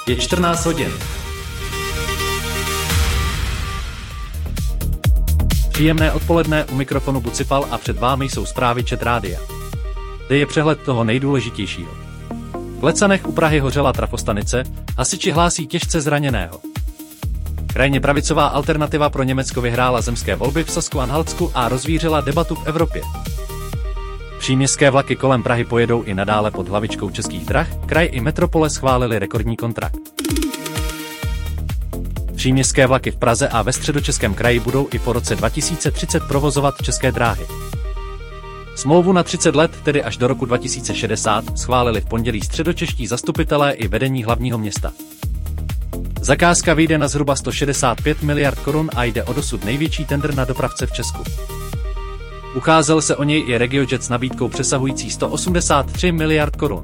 Je 14 hodin. Příjemné odpoledne, u mikrofonu Bucipal a před vámi jsou zprávy ČT Rádia. Zde je přehled toho nejdůležitějšího. V Klecanech u Prahy hořela trafostanice, hasiči hlásí těžce zraněného. Krajně pravicová alternativa pro Německo vyhrála zemské volby v Sasku-Anhaltsku a rozvířila debatu v Evropě. Příměstské vlaky kolem Prahy pojedou i nadále pod hlavičkou Českých drah, kraj i metropole schválili rekordní kontrakt. Příměstské vlaky v Praze a ve Středočeském kraji budou i po roce 2030 provozovat České dráhy. Smlouvu na 30 let, tedy až do roku 2060, schválili v pondělí středočeští zastupitelé i vedení hlavního města. Zakázka vyjde na zhruba 165 miliard korun a jde o dosud největší tendr na dopravce v Česku. Ucházel se o něj i RegioJet s nabídkou přesahující 183 miliard korun.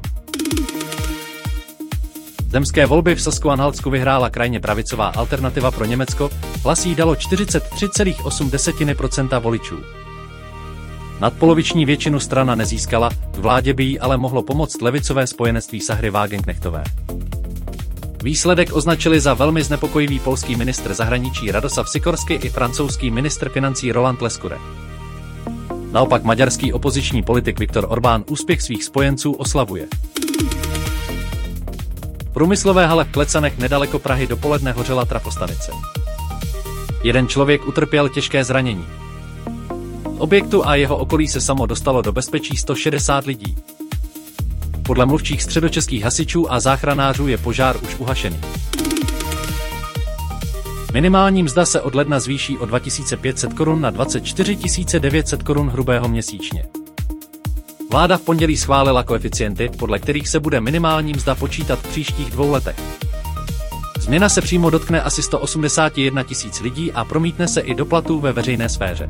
Zemské volby v Sasku-Anhaltsku vyhrála krajně pravicová alternativa pro Německo, hlas jí dalo 43,8% voličů. Nadpoloviční většinu strana nezískala, k vládě by jí ale mohlo pomoct levicové spojenectví Sahry Wagenknechtové. Výsledek označili za velmi znepokojivý polský ministr zahraničí Radoslav Sikorsky i francouzský ministr financí Roland Lescure. Naopak maďarský opoziční politik Viktor Orbán úspěch svých spojenců oslavuje. V průmyslové hale v Klecanech nedaleko Prahy dopoledne hořela trafostanice. Jeden člověk utrpěl těžké zranění. Z objektu a jeho okolí se samo dostalo do bezpečí 160 lidí. Podle mluvčích středočeských hasičů a záchranářů je požár už uhašený. Minimální mzda se od ledna zvýší o 2500 korun na 24 900 korun hrubého měsíčně. Vláda v pondělí schválila koeficienty, podle kterých se bude minimální mzda počítat v příštích 2 letech. Změna se přímo dotkne asi 181 000 lidí a promítne se i do platů ve veřejné sféře.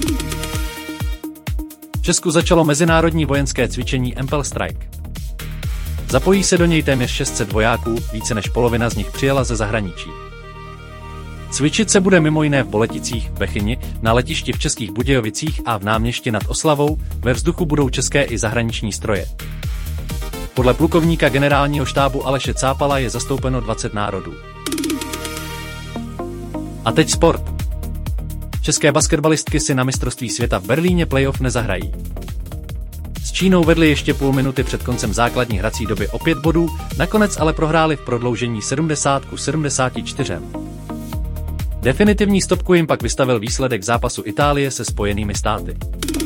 V Česku začalo mezinárodní vojenské cvičení Empel Strike. Zapojí se do něj téměř 600 vojáků, více než polovina z nich přijela ze zahraničí. Cvičit se bude mimo jiné v Boleticích, v Bechyni, na letišti v Českých Budějovicích a v Náměšti nad Oslavou, ve vzduchu budou české i zahraniční stroje. Podle plukovníka generálního štábu Aleše Cápala je zastoupeno 20 národů. A teď sport. České basketbalistky si na mistrovství světa v Berlíně playoff nezahrají. S Čínou vedli ještě půl minuty před koncem základní hrací doby o 5 bodů, nakonec ale prohráli v prodloužení 70-74. Definitivní stopku jim pak vystavil výsledek zápasu Itálie se Spojenými státy.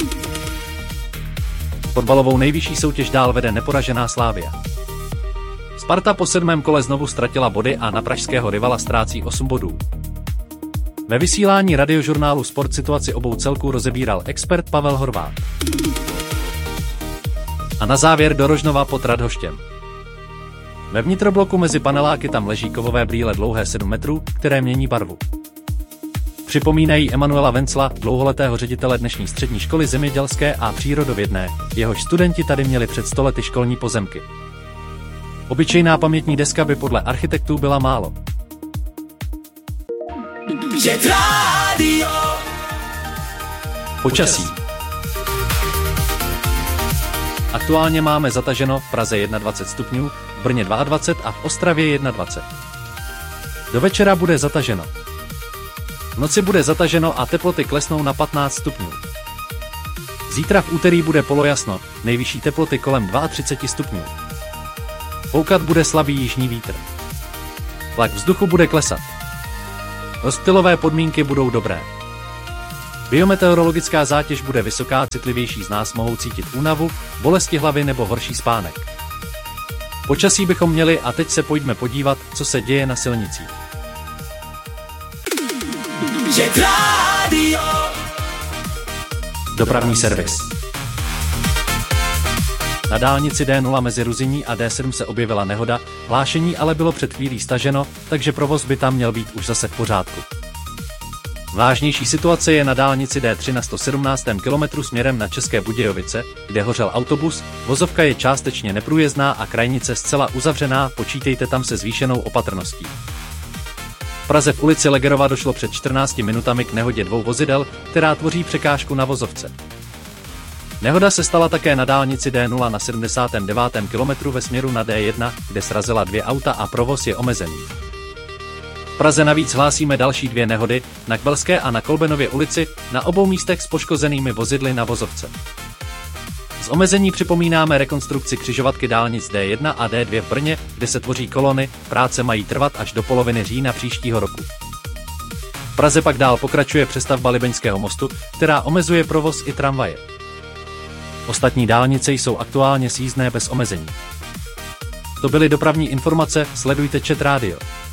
Fotbalovou nejvyšší soutěž dál vede neporažená Slavia. Sparta po 7. kole znovu ztratila body a na pražského rivala ztrácí 8 bodů. Ve vysílání radiožurnálu Sport situaci obou celků rozebíral expert Pavel Horváth. A na závěr do Rožnova pod Radhoštěm. Ve vnitrobloku mezi paneláky tam leží kovové brýle dlouhé 7 metrů, které mění barvu. Připomínají Emanuela Vencla, dlouholetého ředitele dnešní střední školy zemědělské a přírodovědné, jehož studenti tady měli před 100 lety školní pozemky. Obyčejná pamětní deska by podle architektů byla málo. Počasí. Aktuálně máme zataženo v Praze 21 stupňů, v Brně 22 a v Ostravě 21. Do večera bude zataženo. V noci bude zataženo a teploty klesnou na 15 stupňů. Zítra v úterý bude polojasno, nejvyšší teploty kolem 32 stupňů. Foukat bude slabý jižní vítr. Tlak vzduchu bude klesat. Rozptylové podmínky budou dobré. Biometeorologická zátěž bude vysoká, citlivější z nás mohou cítit únavu, bolesti hlavy nebo horší spánek. Počasí bychom měli a teď se pojďme podívat, co se děje na silnicích. Dopravní servis. Na dálnici D0 mezi Ruzyní a D7 se objevila nehoda, hlášení ale bylo před chvílí staženo, takže provoz by tam měl být už zase v pořádku. Vážnější situace je na dálnici D3 na 117. kilometru směrem na České Budějovice, kde hořel autobus, vozovka je částečně neprůjezdná a krajnice zcela uzavřená, počítejte tam se zvýšenou opatrností. V Praze v ulici Legerova došlo před 14 minutami k nehodě 2 vozidel, která tvoří překážku na vozovce. Nehoda se stala také na dálnici D0 na 79. kilometru ve směru na D1, kde srazila 2 auta a provoz je omezený. V Praze navíc hlásíme další 2 nehody, na Kbelské a na Kolbenově ulici, na obou místech s poškozenými vozidly na vozovce. Z omezení připomínáme rekonstrukci křižovatky dálnic D1 a D2 v Brně, kde se tvoří kolony, práce mají trvat až do poloviny října příštího roku. V Praze pak dál pokračuje přestavba Libeňského mostu, která omezuje provoz i tramvaje. Ostatní dálnice jsou aktuálně sjízdné bez omezení. To byly dopravní informace, sledujte Chat Radio.